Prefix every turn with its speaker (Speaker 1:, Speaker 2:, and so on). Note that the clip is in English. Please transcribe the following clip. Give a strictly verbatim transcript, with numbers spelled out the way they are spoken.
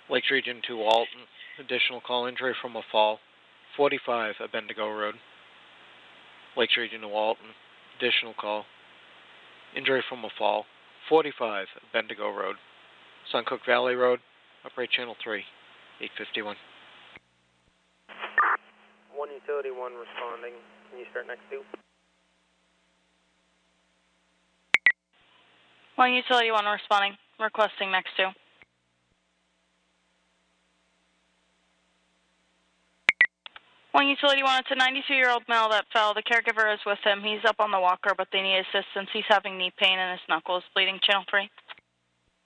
Speaker 1: Lakes Region to Walton. Additional call, injury from a fall. forty-five at Bendigo Road. Lakes Region to Walton. Additional call, injury from a fall. forty-five at Bendigo Road. Suncook Valley Road. Operate Channel three. eight fifty-one.
Speaker 2: one Utility one responding. Can you start next two?
Speaker 3: one Utility one responding. Requesting next two. one Utility one, it's a ninety-two-year-old male that fell. The caregiver is with him. He's up on the walker, but they need assistance. He's having knee pain and his knuckle is bleeding. Channel three.